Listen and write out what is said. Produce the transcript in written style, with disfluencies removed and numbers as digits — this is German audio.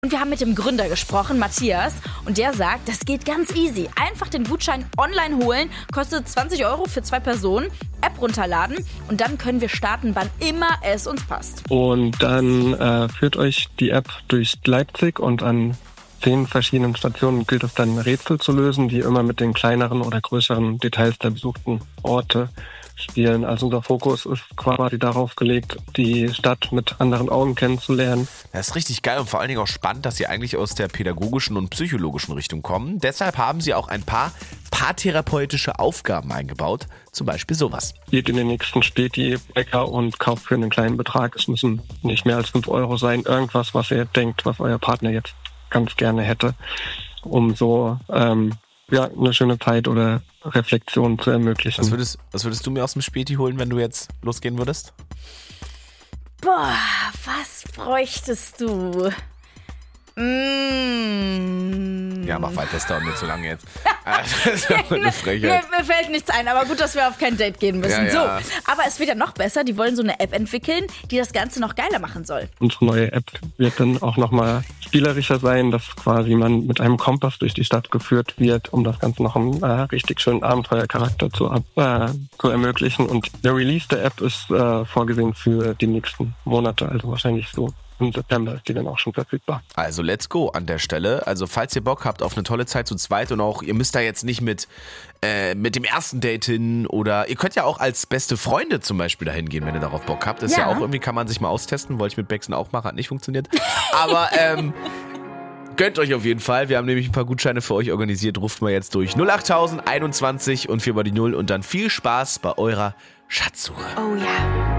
Und wir haben mit dem Gründer gesprochen, Matthias, und der sagt, das geht ganz easy. Einfach den Gutschein online holen, kostet 20 € für 2 Personen, App runterladen und dann können wir starten, wann immer es uns passt. Und dann führt euch die App durch Leipzig und an 10 verschiedenen Stationen gilt es dann Rätsel zu lösen, die immer mit den kleineren oder größeren Details der besuchten Orte spielen. Also unser Fokus ist quasi darauf gelegt, die Stadt mit anderen Augen kennenzulernen. Das ist richtig geil und vor allen Dingen auch spannend, dass Sie eigentlich aus der pädagogischen und psychologischen Richtung kommen. Deshalb haben Sie auch ein paar paartherapeutische Aufgaben eingebaut, zum Beispiel sowas. Geht in den nächsten Späti-Bäcker und kauft für einen kleinen Betrag. Es müssen nicht mehr als 5 € sein. Irgendwas, was ihr denkt, was euer Partner jetzt ganz gerne hätte, um so eine schöne Zeit oder Reflexion zu ermöglichen. Was würdest du mir aus dem Späti holen, wenn du jetzt losgehen würdest? Boah, was bräuchtest du? Ja, mach weiter, das dauert mir zu lange jetzt. Das ist eine Frechheit. Mir fällt nichts ein, aber gut, dass wir auf kein Date gehen müssen. Ja. So, aber es wird ja noch besser, die wollen so eine App entwickeln, die das Ganze noch geiler machen soll. Unsere neue App wird dann auch nochmal spielerischer sein, dass quasi man mit einem Kompass durch die Stadt geführt wird, um das Ganze noch einen richtig schönen Abenteuercharakter zu ermöglichen. Und der Release der App ist vorgesehen für die nächsten Monate, also wahrscheinlich so im September ist die dann auch schon verfügbar. Also let's go an der Stelle. Also falls ihr Bock habt auf eine tolle Zeit zu zweit und auch, ihr müsst da jetzt nicht mit dem ersten Date hin oder ihr könnt ja auch als beste Freunde zum Beispiel dahin gehen, wenn ihr darauf Bock habt. Das ist ja auch irgendwie, kann man sich mal austesten, wollte ich mit Bexen auch machen, hat nicht funktioniert. Aber gönnt euch auf jeden Fall. Wir haben nämlich ein paar Gutscheine für euch organisiert. Ruft mal jetzt durch 08021 und 4 mal die 0 und dann viel Spaß bei eurer Schatzsuche. Oh ja.